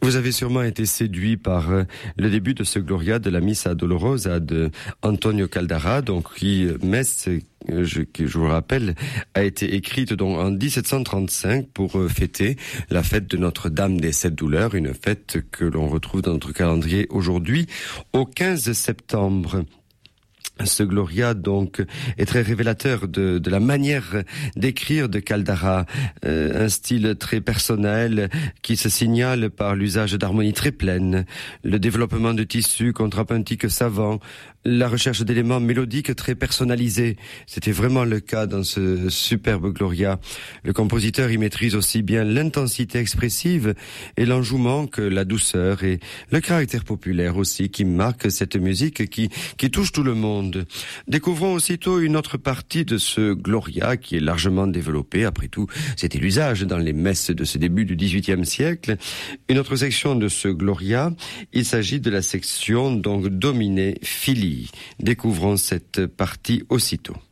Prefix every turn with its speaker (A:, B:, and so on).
A: Vous avez sûrement été séduit par le début de ce Gloria de la Missa Dolorosa de Antonio Caldara, donc qui messe je vous rappelle, a été écrite donc en 1735 pour fêter la fête de Notre-Dame des Sept Douleurs, une fête que l'on retrouve dans notre calendrier aujourd'hui au 15 septembre. Ce Gloria donc est très révélateur de la manière d'écrire de Caldara, un style très personnel qui se signale par l'usage d'harmonies très pleines, le développement de tissus contrapuntiques savants, la recherche d'éléments mélodiques très personnalisés. C'était vraiment le cas dans ce superbe Gloria. Le compositeur y maîtrise aussi bien l'intensité expressive et l'enjouement que la douceur et le caractère populaire aussi qui marque cette musique qui touche tout le monde. Découvrons aussitôt une autre partie de ce Gloria qui est largement développé. Après tout, c'était l'usage dans les messes de ce début du XVIIIe siècle. Une autre section de ce Gloria, il s'agit de la section donc Domine Filii. Découvrons cette partie aussitôt.